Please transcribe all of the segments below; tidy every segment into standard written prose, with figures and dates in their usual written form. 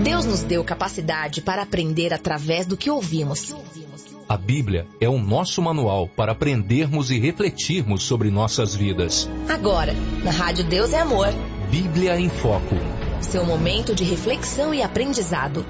Deus nos deu capacidade para aprender através do que ouvimos. A Bíblia é o nosso manual para aprendermos e refletirmos sobre nossas vidas. Agora, na Rádio Deus é Amor. Bíblia em Foco. Seu momento de reflexão e aprendizado.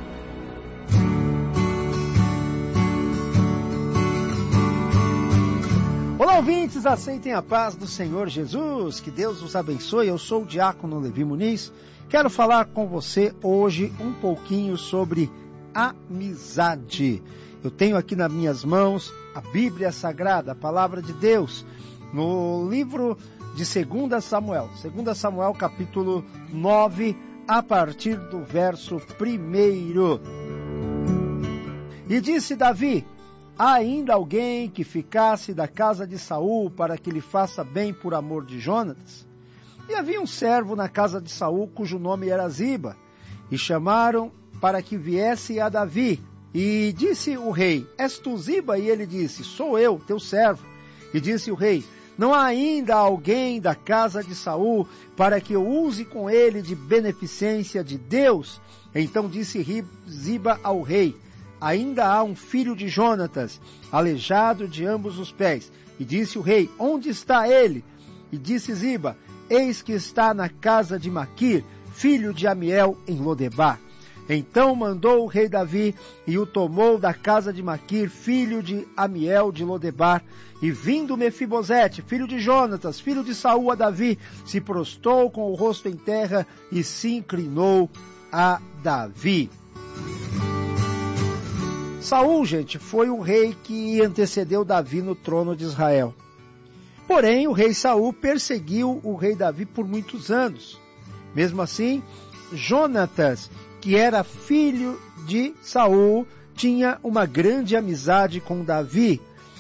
Olá, ouvintes, aceitem a paz do Senhor Jesus, que Deus os abençoe. Eu sou o diácono Levi Muniz. Quero falar com você hoje um pouquinho sobre amizade. Eu tenho aqui nas minhas mãos a Bíblia Sagrada, a Palavra de Deus, no livro de 2 Samuel. 2 Samuel, capítulo 9, a partir do verso 1. E disse Davi: há ainda alguém que ficasse da casa de Saul para que lhe faça bem por amor de Jonatas? E havia um servo na casa de Saul cujo nome era Ziba, e chamaram para que viesse a Davi. E disse o rei: és tu Ziba? E ele disse: sou eu, teu servo. E disse o rei: não há ainda alguém da casa de Saul para que eu use com ele de beneficência de Deus? Então disse Ziba ao rei: ainda há um filho de Jonatas, aleijado de ambos os pés. E disse o rei: onde está ele? E disse Ziba: eis que está na casa de Maquir, filho de Amiel, em Lodebar. Então mandou o rei Davi e o tomou da casa de Maquir, filho de Amiel de Lodebar. E vindo Mefibosete, filho de Jonatas, filho de Saul, a Davi, se prostou com o rosto em terra e se inclinou a Davi. Saul, gente, foi o rei que antecedeu Davi no trono de Israel. Porém, o rei Saul perseguiu o rei Davi por muitos anos. Mesmo assim, Jonatas, que era filho de Saul, tinha uma grande amizade com Davi.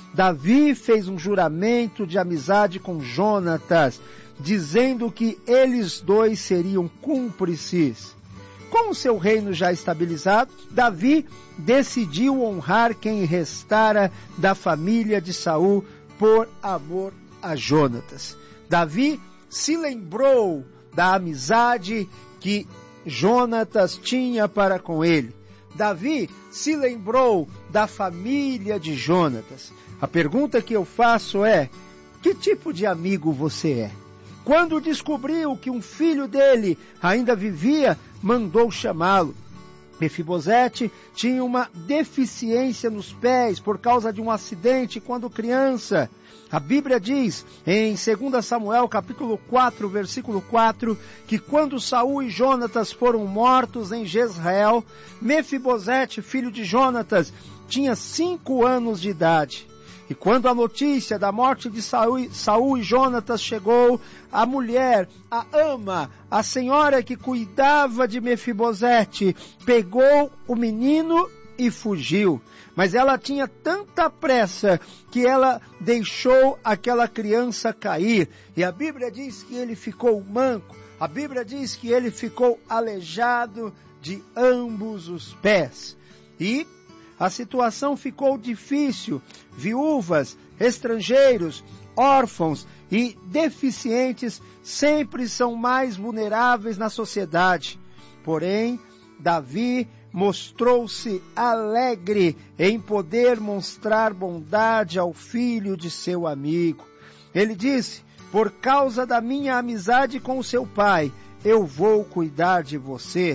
Davi fez um juramento de amizade com Jonatas, dizendo que eles dois seriam cúmplices. Com o seu reino já estabilizado, Davi decidiu honrar quem restara da família de Saul por amor a Jonatas. Davi se lembrou da amizade que Jonatas tinha para com ele. Davi se lembrou da família de Jonatas. A pergunta que eu faço é: que tipo de amigo você é? Quando descobriu que um filho dele ainda vivia, mandou chamá-lo. Mefibosete tinha uma deficiência nos pés por causa de um acidente quando criança. A Bíblia diz, em 2 Samuel, capítulo 4, versículo 4, que quando Saul e Jonatas foram mortos em Jezreel, Mefibosete, filho de Jonatas, tinha 5 anos de idade. E quando a notícia da morte de Saul e Jonatas chegou, a mulher, a ama, a senhora que cuidava de Mefibosete, pegou o menino e fugiu. Mas ela tinha tanta pressa que ela deixou aquela criança cair. E a Bíblia diz que ele ficou manco. A Bíblia diz que ele ficou aleijado de ambos os pés. E a situação ficou difícil. Viúvas, estrangeiros, órfãos e deficientes sempre são mais vulneráveis na sociedade. Porém, Davi mostrou-se alegre em poder mostrar bondade ao filho de seu amigo. Ele disse: por causa da minha amizade com o seu pai, eu vou cuidar de você.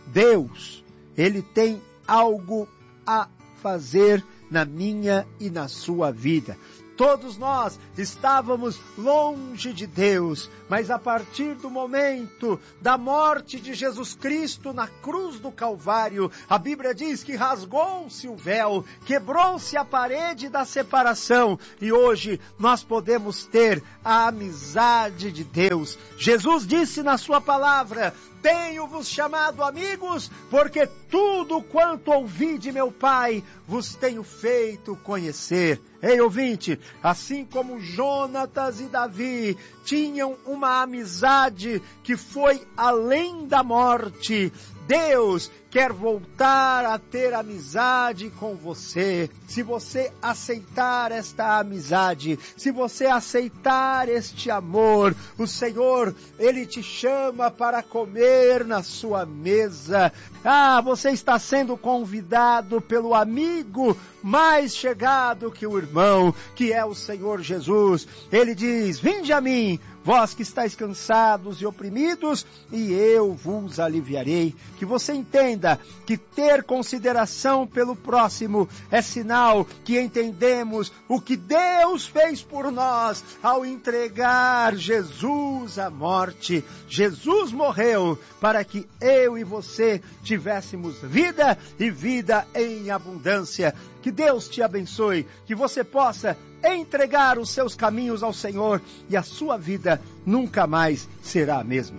Deus, Ele tem algo a fazer na minha e na sua vida. Todos nós estávamos longe de Deus, mas a partir do momento da morte de Jesus Cristo na cruz do Calvário, a Bíblia diz que rasgou-se o véu, quebrou-se a parede da separação, e hoje nós podemos ter a amizade de Deus. Jesus disse na sua palavra: tenho-vos chamado amigos, porque tudo quanto ouvi de meu Pai vos tenho feito conhecer. Ei, ouvinte, assim como Jonatas e Davi tinham uma amizade que foi além da morte, Deus quer voltar a ter amizade com você. Se você aceitar esta amizade, se você aceitar este amor, o Senhor, Ele te chama para comer na sua mesa. Você está sendo convidado pelo amigo mais chegado que o irmão, que é o Senhor Jesus. Ele diz: vinde a mim, vós que estáis cansados e oprimidos, e eu vos aliviarei. Que você entenda que ter consideração pelo próximo é sinal que entendemos o que Deus fez por nós ao entregar Jesus à morte. Jesus morreu para que eu e você tivéssemos vida e vida em abundância. Que Deus te abençoe, que você possa entregar os seus caminhos ao Senhor e a sua vida nunca mais será a mesma.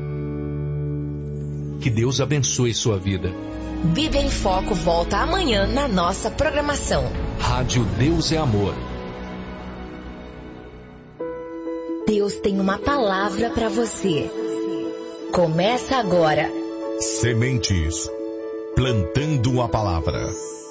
Que Deus abençoe sua vida. Bíblia em Foco volta amanhã na nossa programação. Rádio Deus é Amor. Deus tem uma palavra para você. Começa agora. Sementes. Plantando a palavra.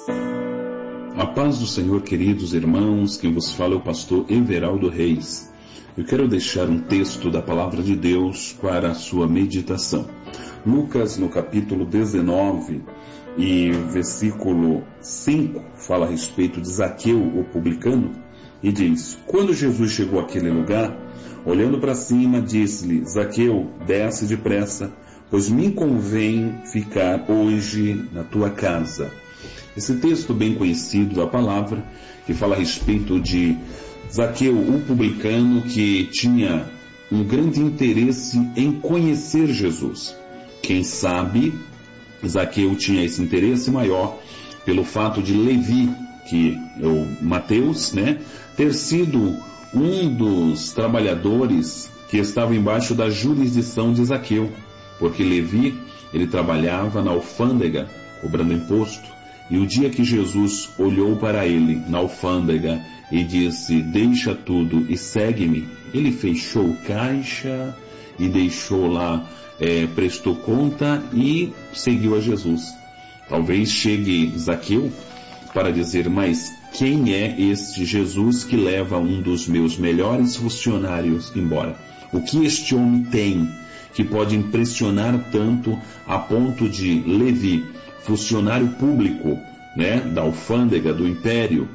A paz do Senhor, queridos irmãos, quem vos fala é o pastor Everaldo Reis. Eu quero deixar um texto da palavra de Deus para a sua meditação. Lucas, no capítulo 19 e versículo 5, fala a respeito de Zaqueu, o publicano, e diz: quando Jesus chegou àquele lugar, olhando para cima, disse-lhe: Zaqueu, desce depressa, pois me convém ficar hoje na tua casa. Esse texto bem conhecido da palavra, que fala a respeito de Zaqueu, o publicano, que tinha um grande interesse em conhecer Jesus. Quem sabe, Zaqueu tinha esse interesse maior pelo fato de Levi, que é o Mateus, ter sido um dos trabalhadores que estava embaixo da jurisdição de Zaqueu, porque Levi, ele trabalhava na alfândega, cobrando imposto. E o dia que Jesus olhou para ele na alfândega e disse: deixa tudo e segue-me, ele fechou o caixa e deixou lá, prestou conta e seguiu a Jesus. Talvez chegue Zaqueu para dizer: mas quem é este Jesus que leva um dos meus melhores funcionários embora? O que este homem tem que pode impressionar tanto a ponto de Levi, funcionário público, da alfândega do império,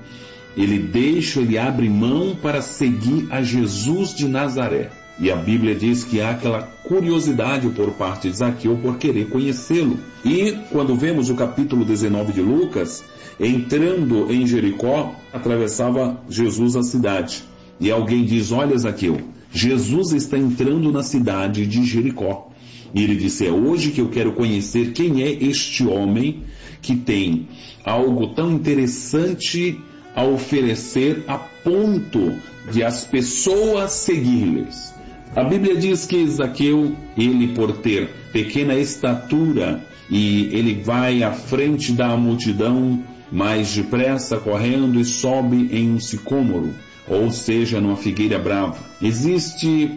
ele abre mão para seguir a Jesus de Nazaré. E a Bíblia diz que há aquela curiosidade por parte de Zaqueu por querer conhecê-lo. E quando vemos o capítulo 19 de Lucas, entrando em Jericó, atravessava Jesus a cidade. E alguém diz: olha, Zaqueu, Jesus está entrando na cidade de Jericó. E ele disse: é hoje que eu quero conhecer quem é este homem que tem algo tão interessante a oferecer a ponto de as pessoas segui-los. A Bíblia diz que Zaqueu, ele por ter pequena estatura, e ele vai à frente da multidão mais depressa, correndo, e sobe em um sicômoro, ou seja, numa figueira brava. Existe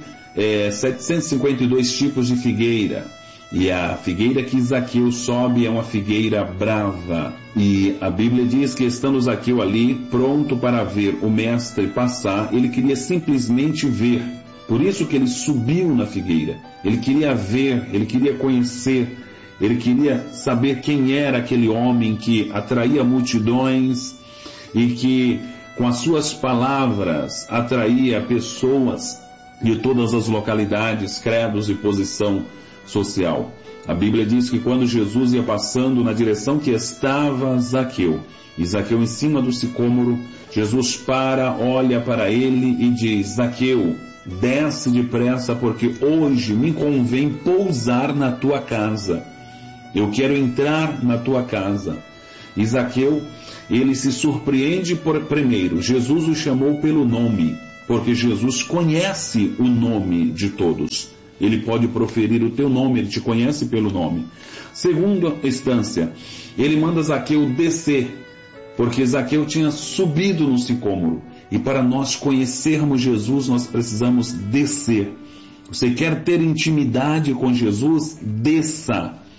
752 tipos de figueira, e a figueira que Zaqueu sobe é uma figueira brava. E a Bíblia diz que, estando Zaqueu ali, pronto para ver o mestre passar, ele queria simplesmente ver. Por isso que ele subiu na figueira. Ele queria ver, ele queria conhecer, ele queria saber quem era aquele homem que atraía multidões e que, com as suas palavras, atraía pessoas de todas as localidades, credos e posição social. A Bíblia diz que quando Jesus ia passando na direção que estava Zaqueu, e Zaqueu em cima do sicômoro, Jesus olha para ele e diz: Zaqueu, desce depressa, porque hoje me convém pousar na tua casa. Eu quero entrar na tua casa. E Zaqueu, ele se surpreende primeiro. Jesus o chamou pelo nome, porque Jesus conhece o nome de todos. Ele pode proferir o teu nome, ele te conhece pelo nome. Segunda instância, ele manda Zaqueu descer, porque Zaqueu tinha subido no sicômoro. E para nós conhecermos Jesus, nós precisamos descer. Você quer ter intimidade com Jesus? Desça.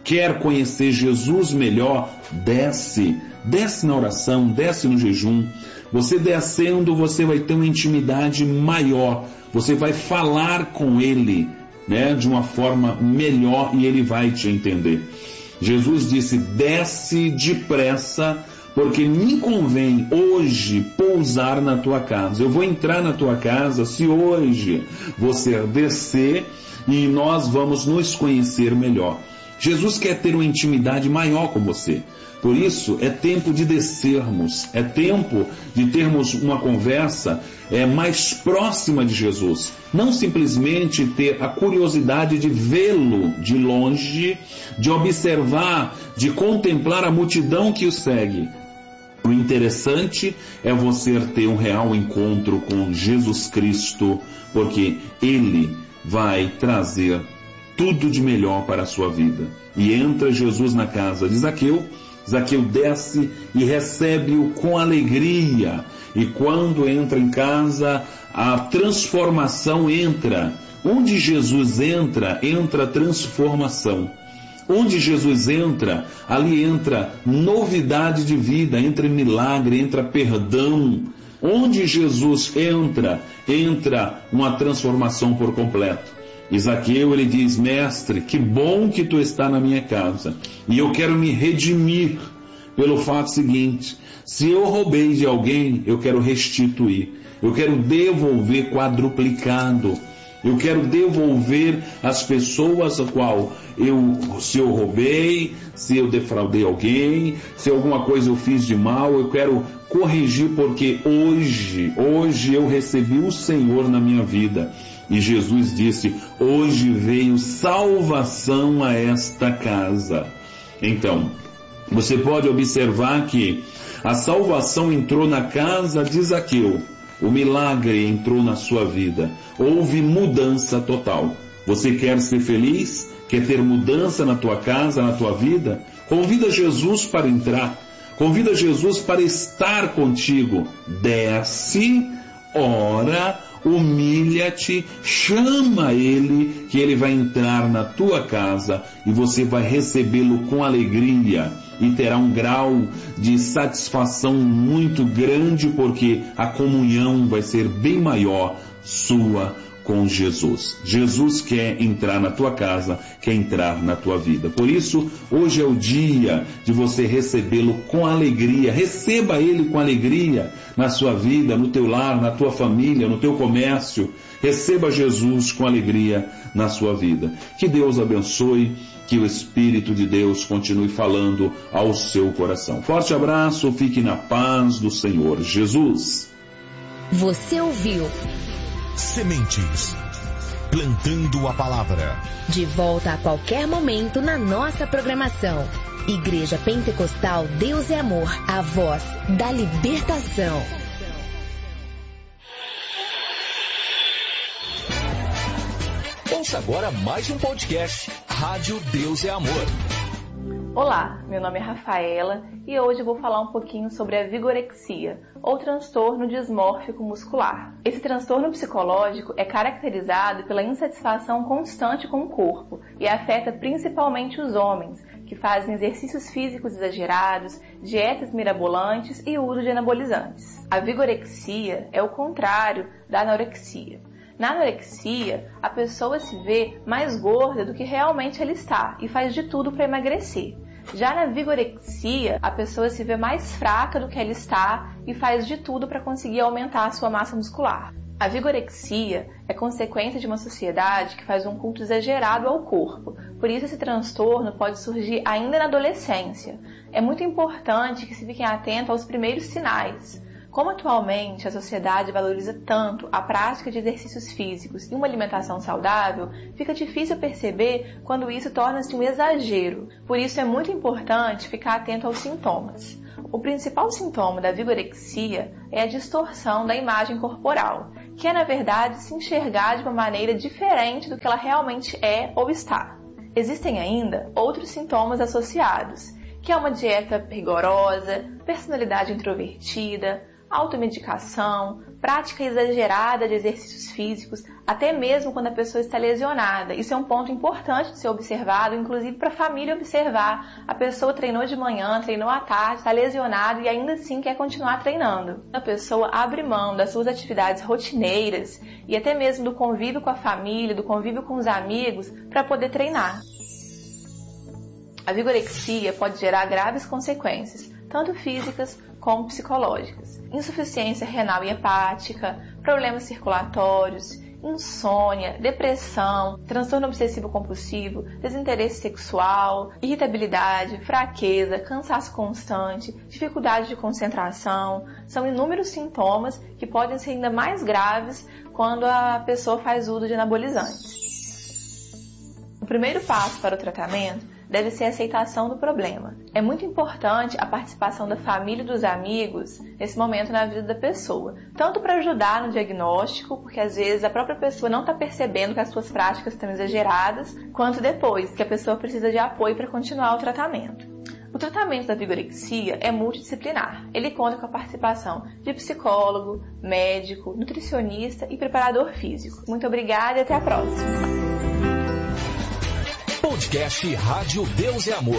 quer conhecer Jesus melhor, desce na oração, desce no jejum. Você descendo, você vai ter uma intimidade maior, você vai falar com Ele, né, de uma forma melhor e Ele vai te entender. Jesus disse, desce depressa, porque me convém hoje pousar na tua casa. Eu vou entrar na tua casa se hoje você descer e nós vamos nos conhecer melhor. Jesus quer ter uma intimidade maior com você. Por isso, é tempo de descermos, é tempo de termos uma conversa mais próxima de Jesus. Não simplesmente ter a curiosidade de vê-lo de longe, de observar, de contemplar a multidão que o segue. O interessante é você ter um real encontro com Jesus Cristo, porque Ele vai trazer tudo de melhor para a sua vida. E entra Jesus na casa de Zaqueu. Zaqueu desce e recebe-o com alegria. E quando entra em casa, a transformação entra. Onde Jesus entra, entra transformação. Onde Jesus entra, ali entra novidade de vida, entra milagre, entra perdão. Onde Jesus entra, entra uma transformação por completo. E Zaqueu, ele diz, mestre, que bom que tu está na minha casa. E eu quero me redimir pelo fato seguinte, se eu roubei de alguém, eu quero restituir. Eu quero devolver quadruplicado. Eu quero devolver às pessoas a qual se eu roubei, se eu defraudei alguém, se alguma coisa eu fiz de mal, eu quero corrigir porque hoje eu recebi o Senhor na minha vida. E Jesus disse, hoje veio salvação a esta casa. Então, você pode observar que a salvação entrou na casa de Zaqueu. O milagre entrou na sua vida. Houve mudança total. Você quer ser feliz? Quer ter mudança na tua casa, na tua vida? Convida Jesus para entrar. Convida Jesus para estar contigo. Desce, ora, humilha-te, chama Ele, que Ele vai entrar na tua casa e você vai recebê-lo com alegria e terá um grau de satisfação muito grande, porque a comunhão vai ser bem maior sua com Jesus. Jesus quer entrar na tua casa, quer entrar na tua vida. Por isso, hoje é o dia de você recebê-lo com alegria. Receba Ele com alegria na sua vida, no teu lar, na tua família, no teu comércio. Receba Jesus com alegria na sua vida. Que Deus abençoe, que o Espírito de Deus continue falando ao seu coração. Forte abraço, fique na paz do Senhor Jesus. Você ouviu Sementes, plantando a palavra. De volta a qualquer momento na nossa programação. Igreja Pentecostal Deus é Amor, a voz da libertação. Ouça agora mais um podcast, Rádio Deus é Amor. Olá, meu nome é Rafaela e hoje eu vou falar um pouquinho sobre a vigorexia, ou transtorno dismórfico muscular. Esse transtorno psicológico é caracterizado pela insatisfação constante com o corpo e afeta principalmente os homens, que fazem exercícios físicos exagerados, dietas mirabolantes e uso de anabolizantes. A vigorexia é o contrário da anorexia. Na anorexia, a pessoa se vê mais gorda do que realmente ela está e faz de tudo para emagrecer. Já na vigorexia, a pessoa se vê mais fraca do que ela está e faz de tudo para conseguir aumentar a sua massa muscular. A vigorexia é consequência de uma sociedade que faz um culto exagerado ao corpo. Por isso esse transtorno pode surgir ainda na adolescência. É muito importante que se fiquem atentos aos primeiros sinais. Como atualmente a sociedade valoriza tanto a prática de exercícios físicos e uma alimentação saudável, fica difícil perceber quando isso torna-se um exagero. Por isso é muito importante ficar atento aos sintomas. O principal sintoma da vigorexia é a distorção da imagem corporal, que é na verdade se enxergar de uma maneira diferente do que ela realmente é ou está. Existem ainda outros sintomas associados, que é uma dieta rigorosa, personalidade introvertida, automedicação, prática exagerada de exercícios físicos, até mesmo quando a pessoa está lesionada. Isso é um ponto importante de ser observado, inclusive para a família observar. A pessoa treinou de manhã, treinou à tarde, está lesionada e ainda assim quer continuar treinando. A pessoa abre mão das suas atividades rotineiras e até mesmo do convívio com a família, do convívio com os amigos, para poder treinar. A vigorexia pode gerar graves consequências, tanto físicas como psicológicas. Insuficiência renal e hepática, problemas circulatórios, insônia, depressão, transtorno obsessivo-compulsivo, desinteresse sexual, irritabilidade, fraqueza, cansaço constante, dificuldade de concentração. São inúmeros sintomas que podem ser ainda mais graves quando a pessoa faz uso de anabolizantes. O primeiro passo para o tratamento deve ser a aceitação do problema. É muito importante a participação da família e dos amigos nesse momento na vida da pessoa, tanto para ajudar no diagnóstico, porque às vezes a própria pessoa não está percebendo que as suas práticas estão exageradas, quanto depois, que a pessoa precisa de apoio para continuar o tratamento. O tratamento da vigorexia é multidisciplinar. Ele conta com a participação de psicólogo, médico, nutricionista e preparador físico. Muito obrigada e até a próxima! Podcast Rádio Deus é Amor.